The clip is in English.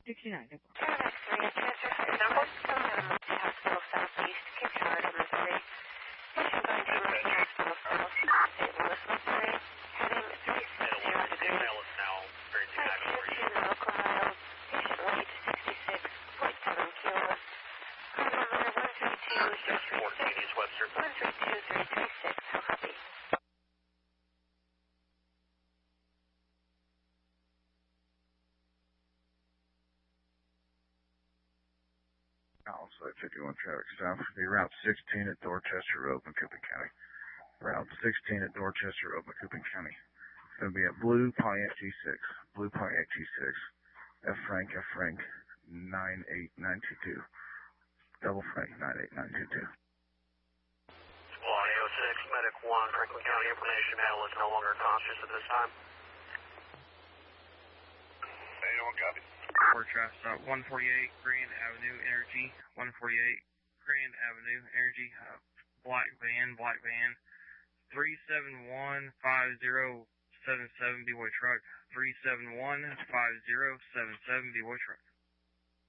69. Hospital Southeast, Cape Girardeau, Missouri. Patient going to Emergency Hospital South, St. Louis, Missouri. Heading 360 degrees. Altitude 2 nautical miles. Patient weight 66.7 kilos. Call number 132-336. East Webster. 132-336. How copy? Also, 51 traffic stop. Be Route 16 at Dorchester Road, Macoupin County. Route 16 at Dorchester Road, Macoupin County. It's going to be at Blue Pontiac G6. Blue Pontiac G6. F Frank 98922. Double Frank 98922. Squad 06, Medic 1, Franklin County Information Analyst no longer conscious at this time. 81 copy. Traffic stop 148 Grand Avenue Energy, 148 Grand Avenue Energy, black van, 3715077 B-Boy truck, 3715077 B-Boy truck.